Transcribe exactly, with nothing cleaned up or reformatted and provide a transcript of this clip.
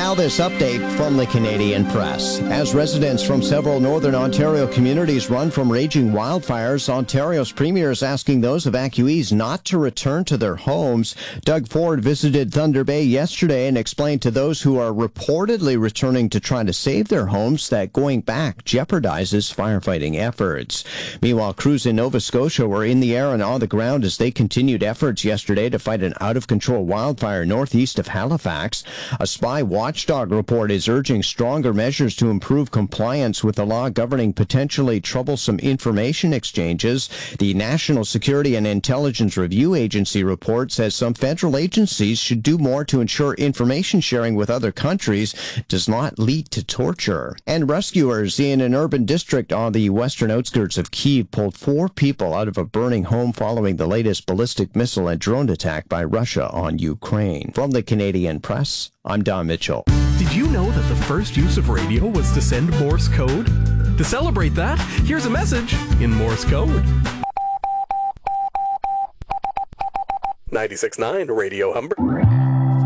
Now this update from the Canadian Press. As residents from several northern Ontario communities run from raging wildfires, Ontario's premier is asking those evacuees not to return to their homes. Doug Ford visited Thunder Bay yesterday and explained to those who are reportedly returning to try to save their homes that going back jeopardizes firefighting efforts. Meanwhile, crews in Nova Scotia were in the air and on the ground as they continued efforts yesterday to fight an out-of-control wildfire northeast of Halifax. A spy watchdog report is urging stronger measures to improve compliance with the law governing potentially troublesome information exchanges. The National Security and Intelligence Review Agency report says some federal agencies should do more to ensure information sharing with other countries does not lead to torture. And rescuers in an urban district on the western outskirts of Kyiv pulled four people out of a burning home following the latest ballistic missile and drone attack by Russia on Ukraine. From the Canadian Press, I'm Don Mitchell. Did you know that the first use of radio was to send Morse code? To celebrate that, here's a message in Morse code. ninety-six point nine Radio Humber.